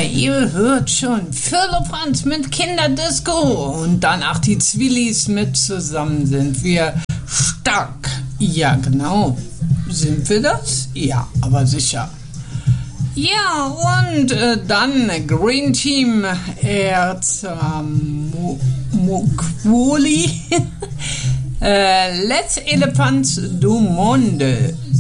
ihr hört schon, Firlefanz mit Kinderdisco und danach die Zwillis mit zusammen sind wir stark. Ja, genau. Sind wir das? Ja, aber sicher. Ja, und dann Green Team Mukwoli Let's Elephants du Monde.